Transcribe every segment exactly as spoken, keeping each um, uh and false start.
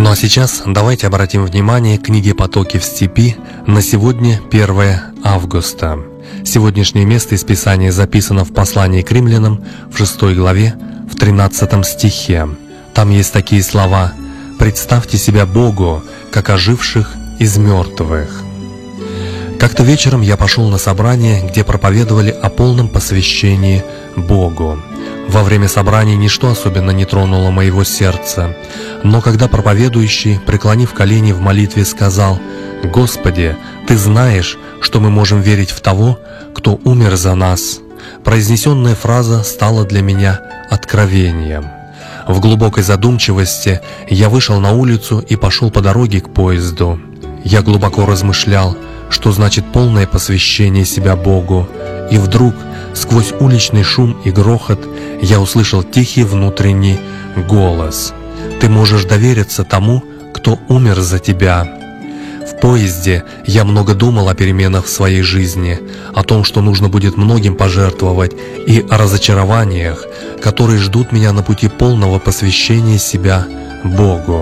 Ну а сейчас давайте обратим внимание к книге «Потоки в степи» на сегодня первое августа. Сегодняшнее место из Писания записано в послании к римлянам в шестой главе, в тринадцатом стихе. Там есть такие слова: «Представьте себя Богу, как оживших из мертвых». Как-то вечером я пошел на собрание, где проповедовали о полном посвящении Богу. Во время собрания ничто особенно не тронуло моего сердца, но когда проповедующий, преклонив колени в молитве, сказал: «Господи, Ты знаешь, что мы можем верить в того, кто умер за нас», произнесенная фраза стала для меня откровением. В глубокой задумчивости я вышел на улицу и пошел по дороге к поезду. Я глубоко размышлял, что значит полное посвящение себя Богу, и вдруг, сквозь уличный шум и грохот, я услышал тихий внутренний голос: «Ты можешь довериться тому, кто умер за тебя». В поезде я много думал о переменах в своей жизни, о том, что нужно будет многим пожертвовать, и о разочарованиях, которые ждут меня на пути полного посвящения себя Богу.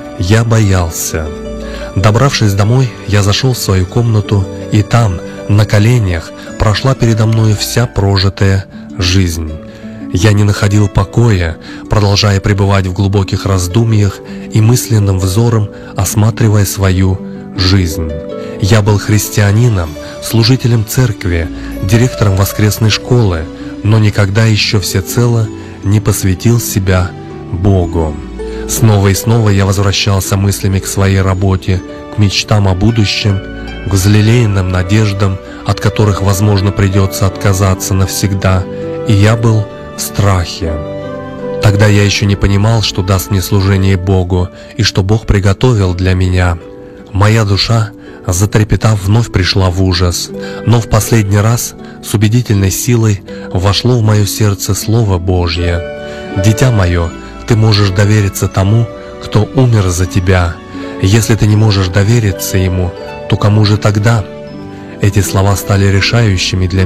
Я боялся. Добравшись домой, я зашел в свою комнату, и там, на коленях, прошла передо мной вся прожитая жизнь. Я не находил покоя, продолжая пребывать в глубоких раздумьях и мысленным взором осматривая свою жизнь. Я был христианином, служителем церкви, директором воскресной школы, но никогда еще всецело не посвятил себя Богу. Снова и снова я возвращался мыслями к своей работе, к мечтам о будущем, к взлелеянным надеждам, от которых, возможно, придется отказаться навсегда, и я был в страхе. Тогда я еще не понимал, что даст мне служение Богу, и что Бог приготовил для меня. Моя душа, затрепетав, вновь пришла в ужас, но в последний раз с убедительной силой вошло в мое сердце Слово Божье: «Дитя мое, ты можешь довериться тому, кто умер за тебя. Если ты не можешь довериться ему, то кому же тогда?» Эти слова стали решающими для